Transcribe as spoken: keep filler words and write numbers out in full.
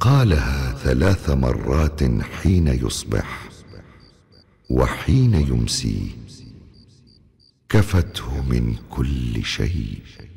قالها ثلاث مرات حين يصبح وحين يمسي، كفته من كل شيء.